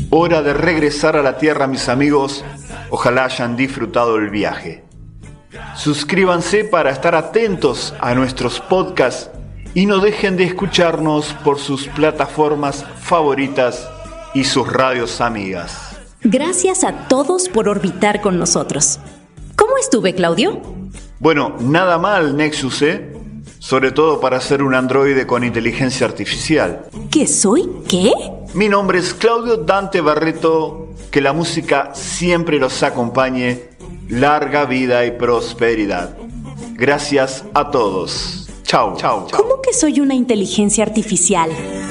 Hora de regresar a la Tierra, mis amigos. Ojalá hayan disfrutado el viaje. Suscríbanse para estar atentos a nuestros podcasts y no dejen de escucharnos por sus plataformas favoritas y sus radios amigas. Gracias a todos por orbitar con nosotros. ¿Cómo estuve, Claudio? Bueno, nada mal, Nexus, sobre todo para ser un androide con inteligencia artificial. ¿Qué soy? ¿Qué? Mi nombre es Claudio Dante Barreto. Que la música siempre los acompañe. Larga vida y prosperidad. Gracias a todos. Chau. ¿Cómo que soy una inteligencia artificial?